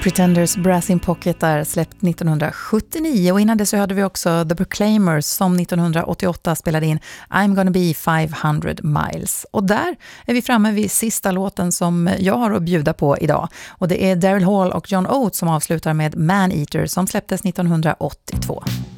Pretenders Brass in Pocket där släppt 1979 och innan det så hade vi också The Proclaimers som 1988 spelade in I'm gonna be 500 miles. Och där är vi framme vid sista låten som jag har att bjuda på idag. Och det är Daryl Hall och John Oates som avslutar med Man Eater som släpptes 1982.